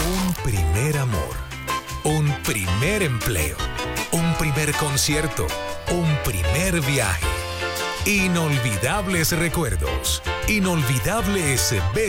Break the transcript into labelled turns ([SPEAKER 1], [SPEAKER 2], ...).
[SPEAKER 1] Un primer amor, un primer empleo, un primer concierto, un primer viaje. Inolvidables recuerdos, inolvidables